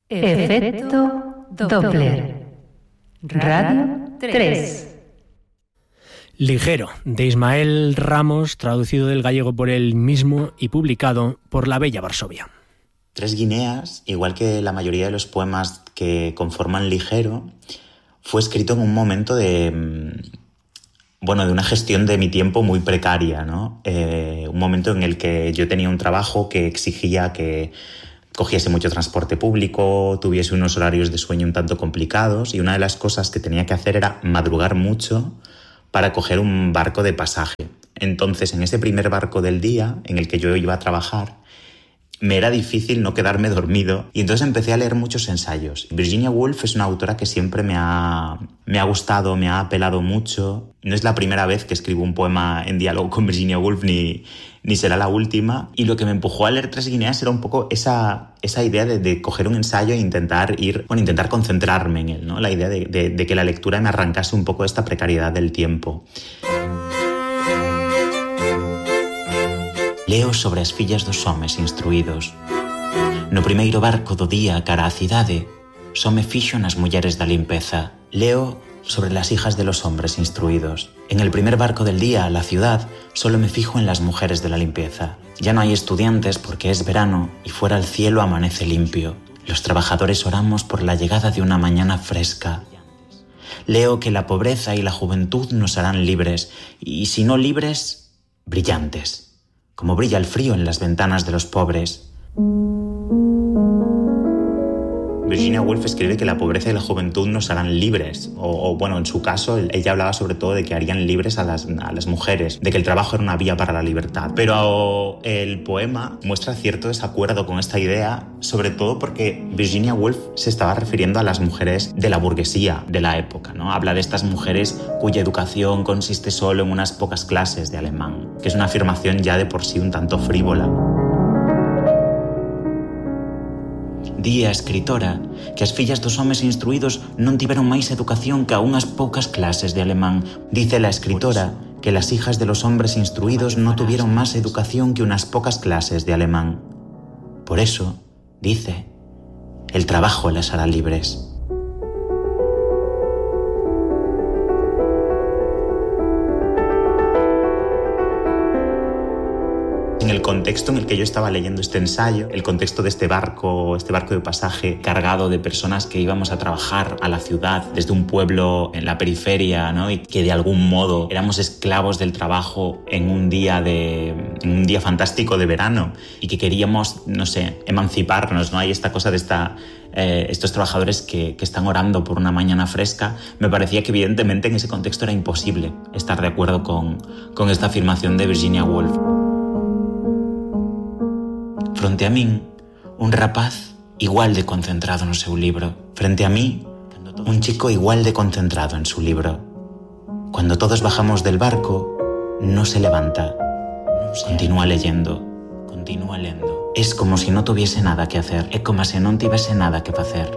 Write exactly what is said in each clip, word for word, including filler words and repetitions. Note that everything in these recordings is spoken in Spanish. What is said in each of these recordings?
Efecto Doppler. Radio tres. Ligero, de Ismael Ramos, traducido del gallego por él mismo y publicado por La Bella Varsovia. Tres Guineas, igual que la mayoría de los poemas que conforman Ligero, fue escrito en un momento de, bueno, de una gestión de mi tiempo muy precaria, ¿no? Eh, un momento en el que yo tenía un trabajo que exigía que cogiese mucho transporte público, tuviese unos horarios de sueño un tanto complicados, y una de las cosas que tenía que hacer era madrugar mucho para coger un barco de pasaje. Entonces, en ese primer barco del día en el que yo iba a trabajar, me era difícil no quedarme dormido, y entonces empecé a leer muchos ensayos. Virginia Woolf es una autora que siempre me ha, me ha gustado, me ha apelado mucho. No es la primera vez que escribo un poema en diálogo con Virginia Woolf, ni, ni será la última. Y lo que me empujó a leer Tres Guineas era un poco esa, esa idea de, de coger un ensayo e intentar ir, bueno, intentar concentrarme en él, ¿no? La idea de, de, de que la lectura me arrancase un poco de esta precariedad del tiempo. Leo sobre as fillas dos homes instruídos. No primeiro barco do día cara á cidade, só me fixo nas mulleres da limpeza. Leo sobre las hijas de los hombres instruidos. En el primer barco del día a la ciudad, solo me fijo en las mujeres de la limpieza. Ya no hay estudiantes porque es verano y fuera el cielo amanece limpio. Los trabajadores oramos por la llegada de una mañana fresca. Leo que la pobreza y la juventud nos harán libres, y si no libres, brillantes. Como brilla el frío en las ventanas de los pobres. Virginia Woolf escribe que la pobreza y la juventud nos harán libres, o, o bueno, en su caso, ella hablaba sobre todo de que harían libres a las, a las mujeres, de que el trabajo era una vía para la libertad. Pero el poema muestra cierto desacuerdo con esta idea, sobre todo porque Virginia Woolf se estaba refiriendo a las mujeres de la burguesía de la época, ¿no? Habla de estas mujeres cuya educación consiste solo en unas pocas clases de alemán, que es una afirmación ya de por sí un tanto frívola. Di a escritora que as fillas dos homes instruídos non tiveron máis educación que a unhas poucas clases de alemán. Dice la escritora que las hijas de los hombres instruidos no tuvieron más educación que unas pocas clases de alemán. Por eso, dice, el trabajo las hará libres. En el contexto en el que yo estaba leyendo este ensayo, el contexto de este barco, este barco de pasaje cargado de personas que íbamos a trabajar a la ciudad desde un pueblo en la periferia, ¿no? Y que de algún modo éramos esclavos del trabajo en un día de en un día fantástico de verano, y que queríamos, no sé, emanciparnos, ¿no? Hay esta cosa de esta eh, estos trabajadores que, que están orando por una mañana fresca. Me parecía que evidentemente en ese contexto era imposible estar de acuerdo con, con esta afirmación de Virginia Woolf. Fronte a min, un rapaz igual de concentrado no seu libro. Frente a mí, un chico igual de concentrado en su libro. Cuando todos bajamos del barco, no se levanta. Continúa leyendo. Continúa lendo. Es como si no tuviese nada que hacer. É como se non tivese nada que facer.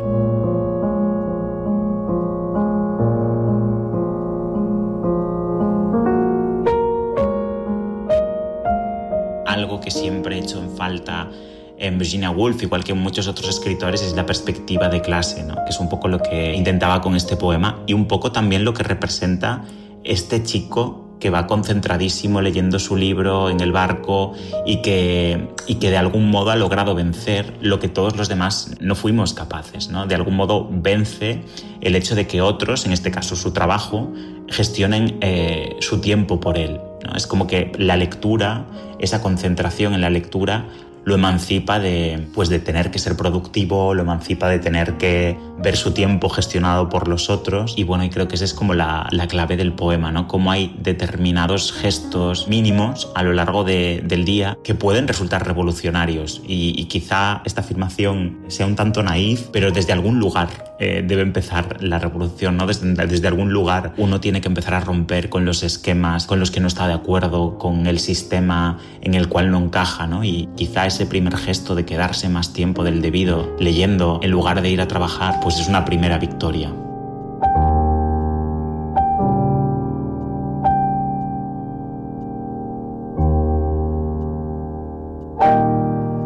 Algo que siempre he hecho en falta en Virginia Woolf, igual que en muchos otros escritores, es la perspectiva de clase, ¿no? Que es un poco lo que intentaba con este poema, y un poco también lo que representa este chico que va concentradísimo leyendo su libro en el barco y que, y que de algún modo ha logrado vencer lo que todos los demás no fuimos capaces, ¿no? De algún modo vence el hecho de que otros, en este caso su trabajo, gestionen eh, su tiempo por él, ¿no? Es como que la lectura, esa concentración en la lectura, lo emancipa de, pues de tener que ser productivo, lo emancipa de tener que ver su tiempo gestionado por los otros. Y bueno, y creo que esa es como la, la clave del poema, ¿no? Cómo hay determinados gestos mínimos a lo largo de, del día que pueden resultar revolucionarios. Y, y quizá esta afirmación sea un tanto naif, pero desde algún lugar eh, debe empezar la revolución, ¿no? Desde, desde algún lugar uno tiene que empezar a romper con los esquemas con los que no está de acuerdo, con el sistema en el cual no encaja, ¿no? Y quizá ese primer gesto de quedarse más tiempo del debido leyendo en lugar de ir a trabajar, pues es una primera victoria.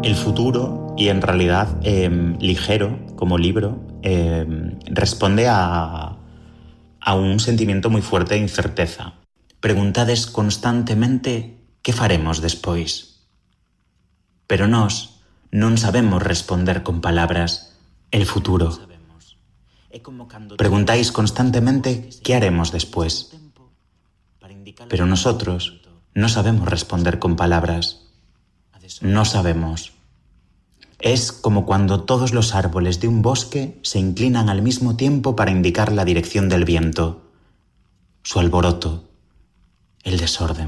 El futuro, y en realidad eh, Ligero, como libro, eh, responde a, a un sentimiento moi fuerte de incerteza. Preguntades constantemente que faremos despois. Pero nós non sabemos responder con palabras el futuro. Preguntáis constantemente qué haremos después. Pero nosotros no sabemos responder con palabras. No sabemos. Es como cuando todos los árboles de un bosque se inclinan al mismo tiempo para indicar la dirección del viento, su alboroto, el desorden.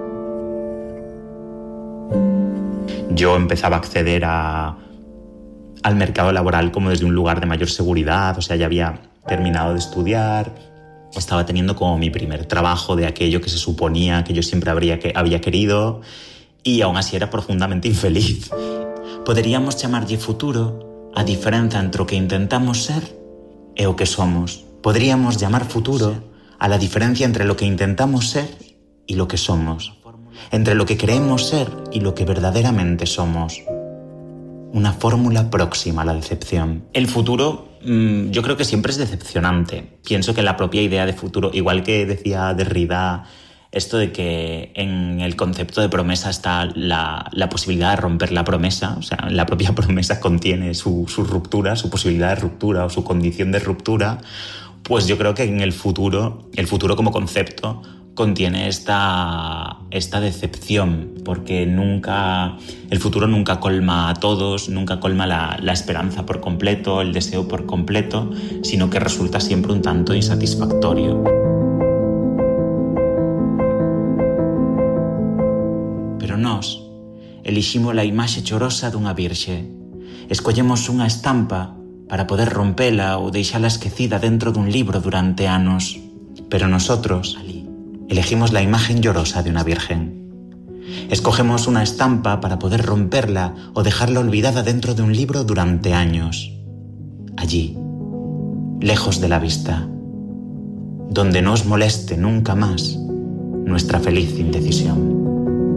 Yo empezaba a acceder a, al mercado laboral como desde un lugar de mayor seguridad, o sea, ya había terminado de estudiar, estaba teniendo como mi primer trabajo de aquello que se suponía que yo siempre habría que, había querido, y aún así era profundamente infeliz. Poderíamos chamarlle futuro a diferenza entre o que intentamos ser e o que somos. Poderíamos llamar futuro a la diferencia entre lo que intentamos ser y lo que somos. Entre lo que creemos ser y lo que verdaderamente somos. Una fórmula próxima a la decepción. El futuro, mmm, yo creo que siempre es decepcionante. Pienso que la propia idea de futuro, igual que decía Derrida, esto de que en el concepto de promesa está la, la posibilidad de romper la promesa, o sea, la propia promesa contiene su, su ruptura, su posibilidad de ruptura o su condición de ruptura, pues yo creo que en el futuro, el futuro como concepto, contiene esta, esta decepción, porque nunca, el futuro nunca colma a todos, nunca colma la, la esperanza por completo, el deseo por completo, sino que resulta siempre un tanto insatisfactorio. Pero nós eliximos a imaxe chorosa dunha virxe. Escollemos unha estampa para poder rompela ou deixala esquecida dentro dun libro durante anos. Pero nosotros elegimos la imagen llorosa de una virgen. Escogemos una estampa para poder romperla o dejarla olvidada dentro de un libro durante años. Allí, lejos de la vista, donde no os moleste nunca más nuestra feliz indecisión.